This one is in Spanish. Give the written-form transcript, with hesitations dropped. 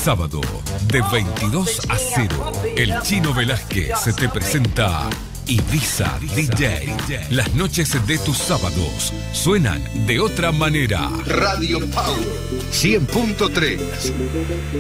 sábado, de 22 a 0, el Chino Velázquez te presenta Ibiza DJ. Las noches de tus sábados suenan de otra manera. Radio Power 100.3.